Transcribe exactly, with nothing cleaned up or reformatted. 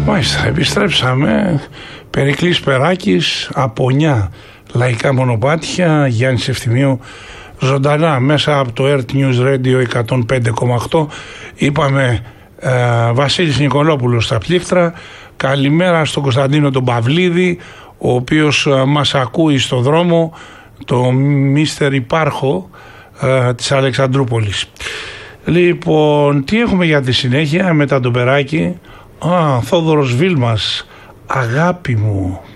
Μάλιστα, επιστρέψαμε. Περικλής Περάκης, Απονιά, Λαϊκά Μονοπάτια, Γιάννης Ευθυμίου, ζωντανά μέσα από το Earth News Radio εκατόν πέντε κόμμα οκτώ. Είπαμε ε, Βασίλης Νικολόπουλος στα πλήκτρα. Καλημέρα στον Κωνσταντίνο τον Παυλίδη, ο οποίος ε, μας ακούει στο δρόμο, το Μίστερ Υπάρχο ε, της Αλεξανδρούπολης. Λοιπόν, τι έχουμε για τη συνέχεια μετά τον Περάκη? Α, Θόδωρος Βίλμας, αγάπη μου.